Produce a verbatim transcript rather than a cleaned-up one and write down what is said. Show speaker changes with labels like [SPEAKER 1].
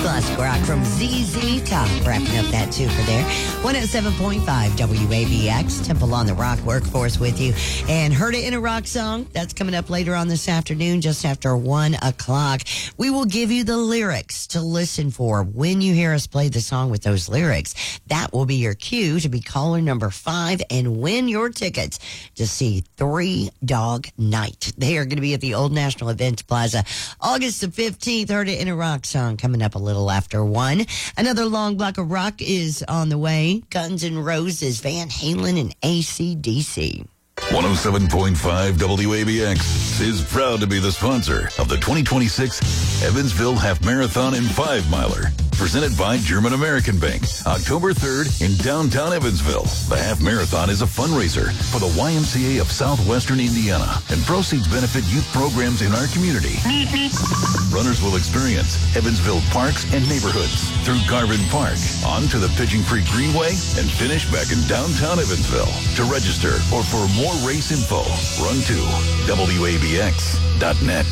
[SPEAKER 1] classic rock from Z Z Top. Wrapping up that two for there. one oh seven point five W A B X, Temple on the Rock Workforce with you. And heard it in a rock song. That's coming up later on this afternoon, just after one o'clock. We will give you the lyrics to listen for when you hear us play the song with those lyrics. That will be your cue to be caller number five and win your tickets to see Three Dog Night. They are going to be at the Old National Events Plaza August the fifteenth. Heard it in a rock song coming up a little after one. Another long block of rock is on the way. Guns N' Roses, Van Halen, and A C D C.
[SPEAKER 2] one oh seven point five W A B X is proud to be the sponsor of the twenty twenty-six Evansville Half Marathon and Five Miler, presented by German American Bank, October third in downtown Evansville. The Half Marathon is a fundraiser for the Y M C A of Southwestern Indiana, and proceeds benefit youth programs in our community. Runners will experience Evansville parks and neighborhoods through Garvin Park, on to the Pigeon Creek Greenway, and finish back in downtown Evansville. To register or for more race info, run to W A B X dot net.